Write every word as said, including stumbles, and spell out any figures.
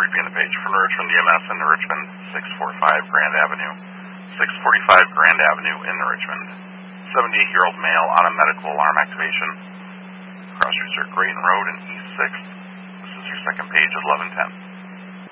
repeating the page. From Richmond E M S in Richmond, six forty-five Grand Avenue. six forty-five Grand Avenue in Richmond. seventy-eight-year-old male on a medical alarm activation. Cross streets are Grayton Road and East sixth. This is your second page at eleven ten.